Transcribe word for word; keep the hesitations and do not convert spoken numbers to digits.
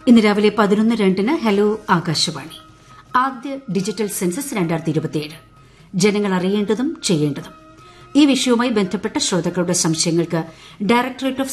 ഇന്ന് രാവിലെ പതിനൊന്ന് രണ്ടിന് ഹലോ ആകാശവാണി. ആദ്യ ഡിജിറ്റൽ സെൻസസ് രണ്ടായിരത്തി ഇരുപത്തിയേഴ് ജനങ്ങൾ അറിയേണ്ടതും ചെയ്യേണ്ടതും. ഈ വിഷയവുമായി ബന്ധപ്പെട്ട ശ്രോതാക്കളുടെ സംശയങ്ങൾക്ക് ഡയറക്ടറേറ്റ് ഓഫ്